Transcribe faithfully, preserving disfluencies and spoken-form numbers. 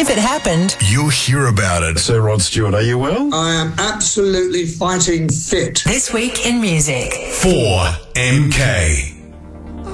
If it happened, you'll hear about it. Sir Rod Stewart, are you well? I am absolutely fighting fit. This Week in Music. four M K.